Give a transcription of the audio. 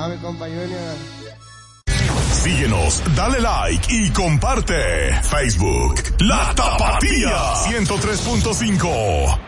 a mi compañero. Síguenos, dale like y comparte. Facebook, La Tapatía 103.5.